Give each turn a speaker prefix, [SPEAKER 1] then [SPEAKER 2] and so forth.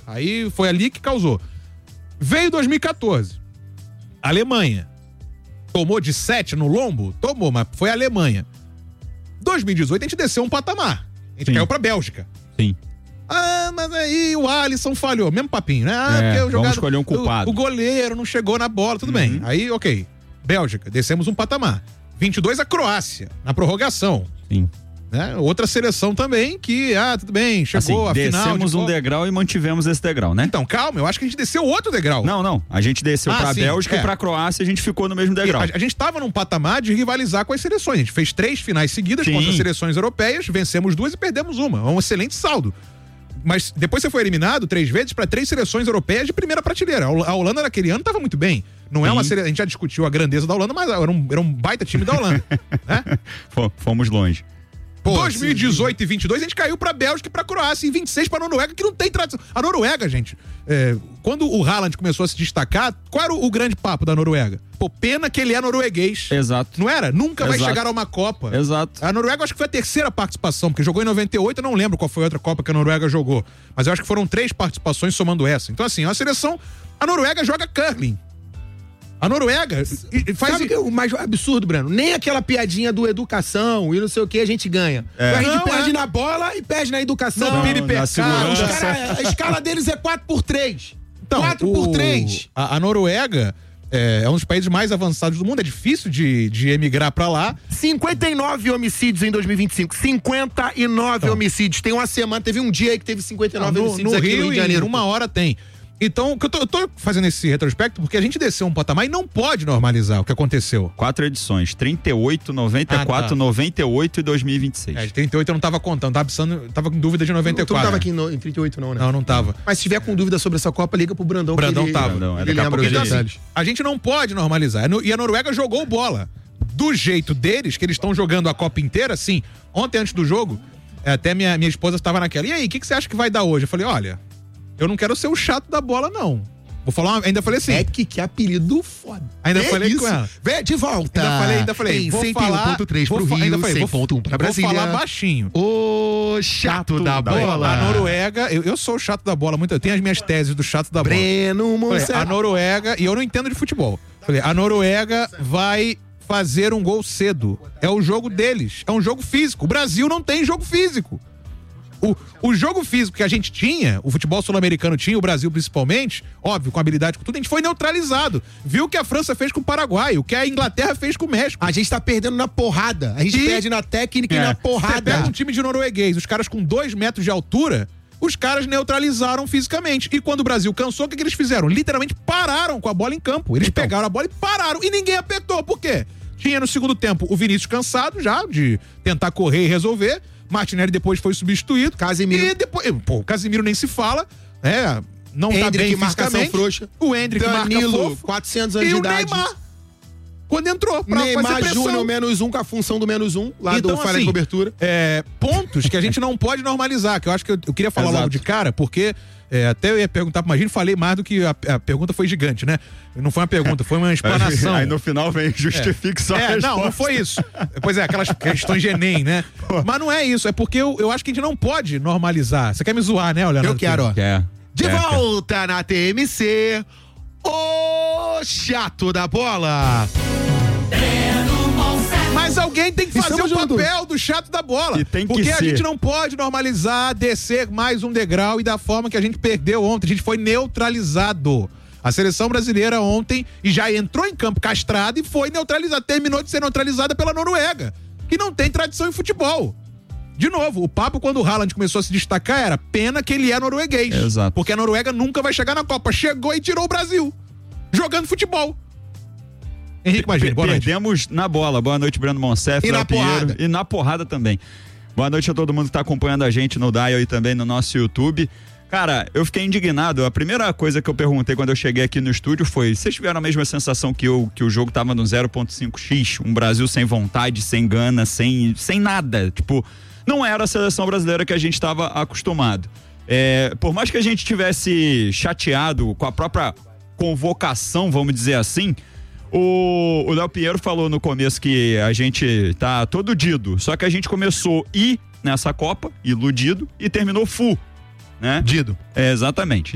[SPEAKER 1] Aí foi ali que causou. Veio 2014. Alemanha. Tomou de 7 no lombo? Tomou, mas foi a Alemanha. 2018 a gente desceu um patamar. A gente caiu pra Bélgica.
[SPEAKER 2] Sim.
[SPEAKER 1] Mas aí o Alisson falhou. Mesmo papinho, né?
[SPEAKER 2] Porque o vamos escolher um culpado.
[SPEAKER 1] O goleiro não chegou na bola, tudo bem. Aí, ok. Bélgica, descemos um patamar. 22 a Croácia, na prorrogação.
[SPEAKER 2] Sim.
[SPEAKER 1] Né? Outra seleção também que, tudo bem, chegou
[SPEAKER 2] assim,
[SPEAKER 1] a final.
[SPEAKER 2] Descemos um degrau e mantivemos esse degrau, né?
[SPEAKER 1] Então, calma, eu acho que a gente desceu outro degrau.
[SPEAKER 2] Não. A gente desceu pra Bélgica e pra Croácia, a gente ficou no mesmo degrau.
[SPEAKER 1] A gente tava num patamar de rivalizar com as seleções. A gente fez 3 finais seguidas contra seleções europeias, vencemos 2 e perdemos uma. É um excelente saldo. Mas depois você foi eliminado 3 vezes para 3 seleções europeias de primeira prateleira. A Holanda naquele ano estava muito bem. Não é uma seleção. A gente já discutiu a grandeza da Holanda, mas era um baita time da Holanda. Né?
[SPEAKER 2] Fomos longe.
[SPEAKER 1] 2018 e 22 a gente caiu pra Bélgica e pra Croácia, e 26 pra Noruega, que não tem tradição. A Noruega, gente, quando o Haaland começou a se destacar, qual era o grande papo da Noruega? Pô, pena que ele é norueguês.
[SPEAKER 2] Exato.
[SPEAKER 1] Não era? Nunca vai chegar a uma Copa.
[SPEAKER 2] Exato.
[SPEAKER 1] A Noruega acho que foi a terceira participação, porque jogou em 98, eu não lembro qual foi a outra Copa que a Noruega jogou, mas eu acho que foram 3 participações somando essa. Então assim, é uma seleção, a Noruega joga curling. A Noruega faz...
[SPEAKER 3] Sabe o que é o mais absurdo, Breno? Nem aquela piadinha do educação e não sei o que a gente ganha. A gente perde na bola e perde na educação. A escala deles é 4x3.
[SPEAKER 1] Então,
[SPEAKER 3] 4x3.
[SPEAKER 1] A Noruega é um dos países mais avançados do mundo. É difícil de emigrar pra lá.
[SPEAKER 3] 59 homicídios em 2025. 59 homicídios. Tem uma semana, teve um dia aí que teve 59 homicídios
[SPEAKER 1] no
[SPEAKER 3] aqui
[SPEAKER 1] Rio,
[SPEAKER 3] no Rio de Janeiro.
[SPEAKER 1] Em uma hora tem. Então, eu tô fazendo esse retrospecto porque a gente desceu um patamar e não pode normalizar o que aconteceu.
[SPEAKER 2] 4 edições, 38, 94, 98 e 2026.
[SPEAKER 1] De 38 eu não tava contando, tava com dúvida de 94.
[SPEAKER 3] Tu não tava aqui em 38 não, né?
[SPEAKER 1] Não tava.
[SPEAKER 3] Mas se tiver com dúvida sobre essa Copa, liga pro Brandão.
[SPEAKER 1] Brandão tava.
[SPEAKER 3] Ele lembra os detalhes.
[SPEAKER 1] A gente não pode normalizar. E a Noruega jogou bola. Do jeito deles, que eles estão jogando a Copa inteira, assim, ontem antes do jogo, até minha esposa estava naquela. E aí, o que você acha que vai dar hoje? Eu falei, olha... Eu não quero ser o chato da bola, não. Vou falar, ainda falei assim.
[SPEAKER 3] Que apelido foda.
[SPEAKER 1] Ainda falei isso com ela.
[SPEAKER 3] Vem de volta.
[SPEAKER 1] Ainda falei. Vou falar
[SPEAKER 3] 101.3 pro Rio, 100.1 pra Brasília.
[SPEAKER 1] Vou falar baixinho.
[SPEAKER 3] O chato da bola.
[SPEAKER 1] A Noruega, eu sou o chato da bola muito. Eu tenho as minhas teses do chato da bola.
[SPEAKER 3] Breno Monserrat.
[SPEAKER 1] A Noruega, e eu não entendo de futebol. Falei, a Noruega vai fazer um gol cedo. É o jogo deles. É um jogo físico. O Brasil não tem jogo físico. O jogo físico que a gente tinha, o futebol sul-americano tinha, o Brasil principalmente, óbvio, com habilidade, com tudo, a gente foi neutralizado. Viu o que a França fez com o Paraguai, o que a Inglaterra fez com o México.
[SPEAKER 3] A gente tá perdendo na porrada. A gente perde na técnica e na porrada.
[SPEAKER 1] Você pega um time de norueguês, os caras com 2 metros de altura, os caras neutralizaram fisicamente. E quando o Brasil cansou, o que eles fizeram? Literalmente pararam com a bola em campo. Eles pegaram a bola e pararam. E ninguém apertou. Por quê? Tinha no segundo tempo o Vinícius cansado já de tentar correr e resolver. Martinelli depois foi substituído.
[SPEAKER 3] Casemiro.
[SPEAKER 1] E depois, o Casemiro nem se fala, não tá bem fisicamente.
[SPEAKER 3] Frouxa.
[SPEAKER 1] O Hendrick
[SPEAKER 3] Danilo,
[SPEAKER 1] marca fofo.
[SPEAKER 3] 400 anos
[SPEAKER 1] e
[SPEAKER 3] de
[SPEAKER 1] o
[SPEAKER 3] idade.
[SPEAKER 1] Neymar, quando entrou pra fazer
[SPEAKER 3] Neymar
[SPEAKER 1] pressão.
[SPEAKER 3] Júnior -1 com a função do -1, lá
[SPEAKER 1] então,
[SPEAKER 3] do falha de cobertura.
[SPEAKER 1] Pontos que a gente não pode normalizar, que eu acho que eu queria falar logo de cara, porque até eu ia perguntar pro Magino, falei mais do que a pergunta foi gigante, né? Não foi uma pergunta, foi uma explanação.
[SPEAKER 2] Aí no final vem justifique só a resposta.
[SPEAKER 1] Não foi isso. Pois aquelas questões de Enem, né? Mas não é isso, é porque eu acho que a gente não pode normalizar. Você quer me zoar, né, Leonardo?
[SPEAKER 3] Eu quero.
[SPEAKER 2] De
[SPEAKER 3] volta na TMC, o chato da bola.
[SPEAKER 1] Mas alguém tem que fazer o papel do chato da bola.
[SPEAKER 2] E tem que
[SPEAKER 1] porque a
[SPEAKER 2] ser.
[SPEAKER 1] gente não pode normalizar, descer mais um degrau e da forma que a gente perdeu ontem. A gente foi neutralizado. A seleção brasileira ontem e já entrou em campo castrada e foi neutralizada. Terminou de ser neutralizada pela Noruega, que não tem tradição em futebol. De novo, o papo quando o Haaland começou a se destacar era pena que ele é norueguês.
[SPEAKER 2] Exato.
[SPEAKER 1] Porque a Noruega nunca vai chegar na Copa. Chegou e tirou o Brasil. Jogando futebol. Henrique Magini, boa noite.
[SPEAKER 2] Perdemos na bola. Boa noite, Breno Monserrat.
[SPEAKER 3] E na porrada.
[SPEAKER 2] E na porrada também. Boa noite a todo mundo que tá acompanhando a gente no Dial e também no nosso YouTube. Cara, eu fiquei indignado. A primeira coisa que eu perguntei quando eu cheguei aqui no estúdio foi: vocês tiveram a mesma sensação que eu, que o jogo tava no 0.5x? Um Brasil sem vontade, sem gana, sem nada. Tipo, não era a seleção brasileira que a gente estava acostumado. Por mais que a gente tivesse chateado com a própria convocação, vamos dizer assim, o Léo Pinheiro falou no começo que a gente tá todo dido, só que a gente começou nessa Copa, iludido, e terminou full, né?
[SPEAKER 3] Dido.
[SPEAKER 2] Exatamente.